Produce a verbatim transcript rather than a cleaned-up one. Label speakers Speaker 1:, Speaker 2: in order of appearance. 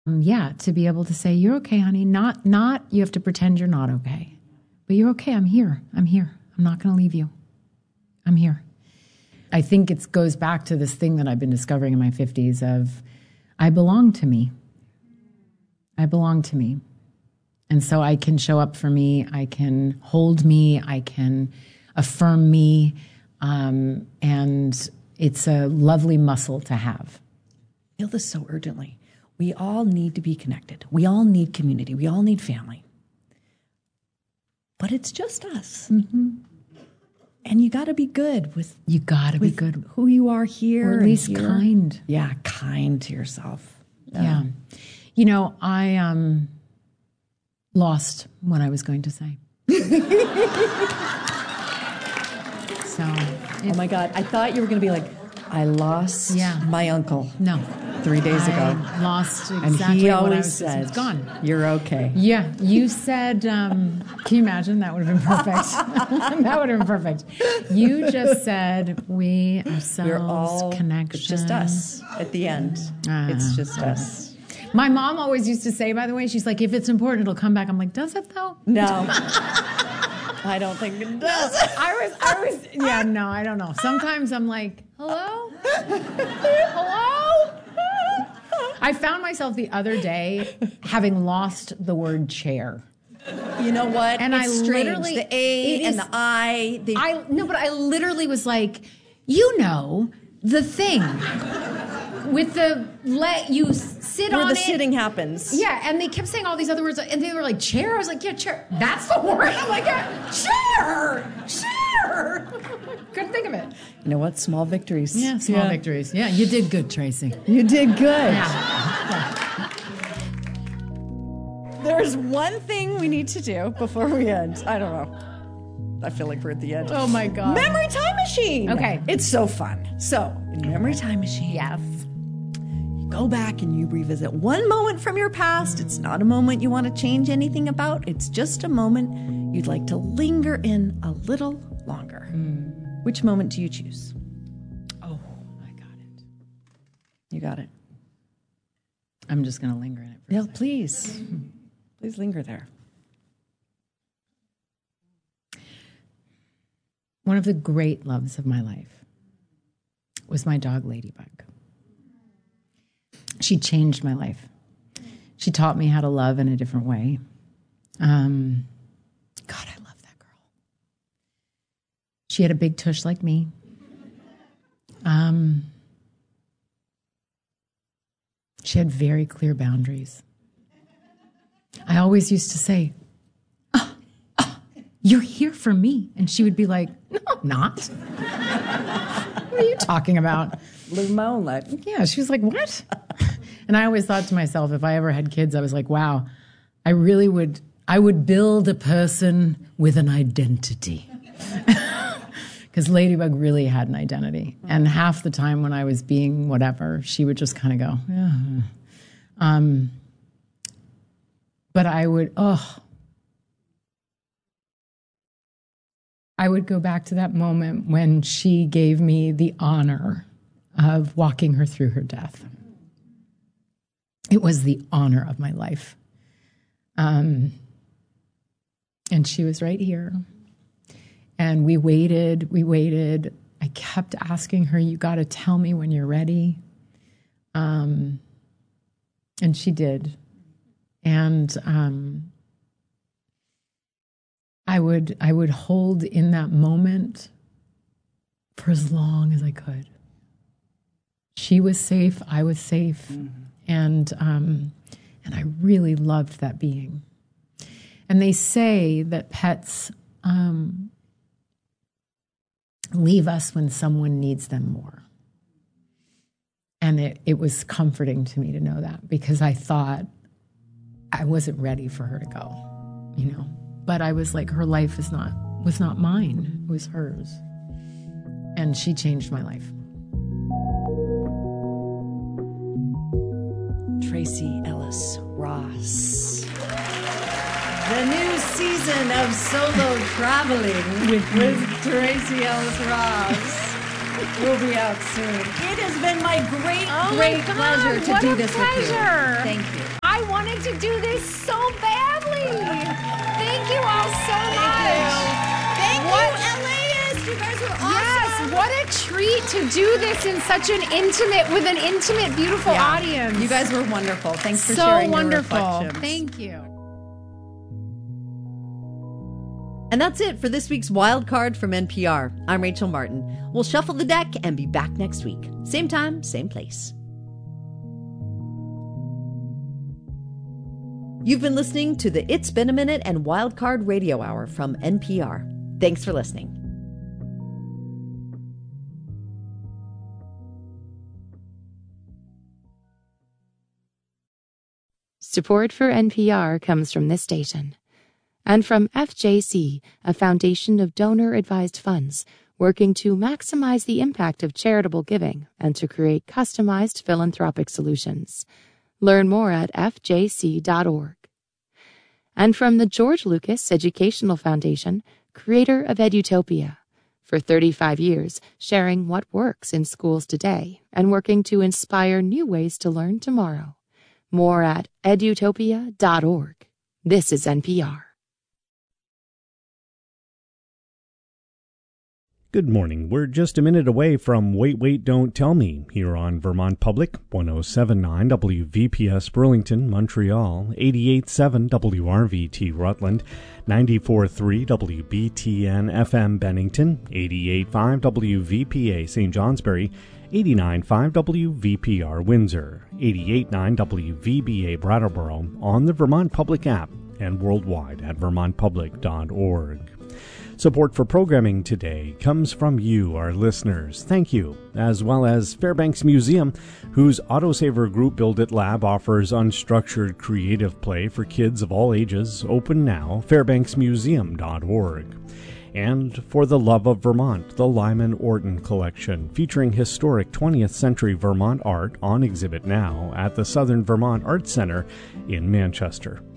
Speaker 1: Um, yeah, to be able to say, you're okay, honey. Not, not, you have to pretend you're not okay. But you're okay. I'm here. I'm here. I'm not going to leave you. I'm here. I think it goes back to this thing that I've been discovering in my fifties of, I belong to me. I belong to me. And so I can show up for me. I can hold me. I can affirm me. Um, and it's a lovely muscle to have.
Speaker 2: I feel this so urgently. We all need to be connected. We all need community. We all need family. But it's just us.
Speaker 1: Mm-hmm.
Speaker 2: And you got to be good with
Speaker 1: you got to be good
Speaker 2: who you are here,
Speaker 1: or at least
Speaker 2: here.
Speaker 1: kind.
Speaker 2: Yeah, kind to yourself.
Speaker 1: Um, yeah, you know, I um lost what I was going to say. So,
Speaker 2: oh my God, I thought you were going to be like, I lost
Speaker 1: yeah.
Speaker 2: my uncle.
Speaker 1: No.
Speaker 2: Three days
Speaker 1: I
Speaker 2: ago.
Speaker 1: Lost exactly
Speaker 2: and he always
Speaker 1: what I was
Speaker 2: said,
Speaker 1: it's gone.
Speaker 2: You're okay.
Speaker 1: Yeah, you said, um, can you imagine? That would have been perfect. That would have been perfect. You just said, we ourselves,
Speaker 2: We're all,
Speaker 1: connection.
Speaker 2: It's just us at the end. Uh, it's just uh, us.
Speaker 1: My mom always used to say, by the way, she's like, if it's important, it'll come back. I'm like, does it though?
Speaker 2: No. I don't think it does.
Speaker 1: I was, I was, yeah, no, I don't know. Sometimes I'm like, hello? Hello? I found myself the other day having lost the word chair.
Speaker 2: You know what?
Speaker 1: And
Speaker 2: it's
Speaker 1: I
Speaker 2: strange.
Speaker 1: literally,
Speaker 2: the A and the I. They...
Speaker 1: I no, but I literally was like, you know, the thing with the let you sit
Speaker 2: Where
Speaker 1: on
Speaker 2: the
Speaker 1: it.
Speaker 2: sitting happens.
Speaker 1: Yeah, and they kept saying all these other words, and they were like, chair? I was like, yeah, chair. That's the word. I'm like, yeah, chair! Chair! Couldn't think of it.
Speaker 2: You know what? Small victories.
Speaker 1: Yeah, small yeah. victories. Yeah, you did good, Tracy.
Speaker 2: You did good.
Speaker 1: Yeah.
Speaker 2: There's one thing we need to do before we end. I don't know. I feel like we're at the end.
Speaker 1: Oh, my God.
Speaker 2: Memory Time Machine.
Speaker 1: Okay.
Speaker 2: It's so fun. So, in Memory Time Machine.
Speaker 1: Yes.
Speaker 2: Go back and you revisit one moment from your past. It's not a moment you want to change anything about. It's just a moment you'd like to linger in a little longer. Mm. Which moment do you choose?
Speaker 1: Oh, I got it.
Speaker 2: You got it.
Speaker 1: I'm just going to linger in it for
Speaker 2: yeah,
Speaker 1: a second.
Speaker 2: Please. Please linger there.
Speaker 1: One of the great loves of my life was my dog, Ladybug. She changed my life. She taught me how to love in a different way. Um, God, I love that girl. She had a big tush like me. Um, she had very clear boundaries. I always used to say, oh, oh, you're here for me. And she would be like, no, I'm not. What are you talking about?
Speaker 2: Live my own life.
Speaker 1: Yeah, she was like, what? And I always thought to myself, if I ever had kids, I was like, wow, I really would, I would build a person with an identity. Because Ladybug really had an identity. And half the time when I was being whatever, she would just kind of go, yeah. Um, but I would, oh. I would go back to that moment when she gave me the honor of walking her through her death. It was the honor of my life. Um, and she was right here. And we waited, we waited. I kept asking her, you got to tell me when you're ready. Um, and she did. And um, I would, I would hold in that moment for as long as I could. She was safe, I was safe. Mm-hmm. And um, and I really loved that being. And they say that pets um, leave us when someone needs them more. And it, it was comforting to me to know that, because I thought I wasn't ready for her to go, you know. But I was like, her life is not was not mine, it was hers. And she changed my life.
Speaker 2: Tracee Ellis Ross. The new season of Solo Traveling with, with Tracee Ellis Ross. We'll be out soon. It has been my great,
Speaker 3: oh
Speaker 2: great
Speaker 3: my God,
Speaker 2: pleasure to
Speaker 3: what
Speaker 2: do
Speaker 3: a
Speaker 2: this
Speaker 3: pleasure.
Speaker 2: with you. Thank you.
Speaker 3: I wanted to do this so badly. Thank you all so much.
Speaker 2: Thank
Speaker 3: what?
Speaker 2: you, Elias. You guys were awesome.
Speaker 3: Yes, what a treat to do this in such an intimate, with an intimate, beautiful
Speaker 2: Yeah.
Speaker 3: audience.
Speaker 2: You guys were wonderful. Thanks for
Speaker 3: so
Speaker 2: sharing
Speaker 3: wonderful.
Speaker 2: your reflections.
Speaker 3: Thank you.
Speaker 2: And that's it for this week's Wild Card from N P R. I'm Rachel Martin. We'll shuffle the deck and be back next week. Same time, same place. You've been listening to the It's Been a Minute and Wild Card Radio Hour from N P R. Thanks for listening.
Speaker 4: Support for N P R comes from this station and from F J C, a foundation of donor-advised funds working to maximize the impact of charitable giving and to create customized philanthropic solutions. Learn more at f j c dot org. And from the George Lucas Educational Foundation, creator of Edutopia, for thirty-five years sharing what works in schools today and working to inspire new ways to learn tomorrow. More at edutopia dot org. This is N P R.
Speaker 5: Good morning. We're just a minute away from Wait, Wait, Don't Tell Me here on Vermont Public, one oh seven point nine W V P S Burlington, Montreal, eighty-eight point seven W R V T Rutland, ninety-four point three W B T N F M Bennington, eighty-eight point five W V P A Saint Johnsbury, eighty-nine point five W V P R Windsor, eighty-eight point nine W V B A Brattleboro, on the Vermont Public app and worldwide at vermont public dot org. Support for programming today comes from you, our listeners. Thank you, as well as Fairbanks Museum, whose Autosaver Group Build It Lab offers unstructured creative play for kids of all ages. Open now, fairbanks museum dot org. And for the love of Vermont, the Lyman Orton Collection, featuring historic twentieth century Vermont art on exhibit now at the Southern Vermont Arts Center in Manchester.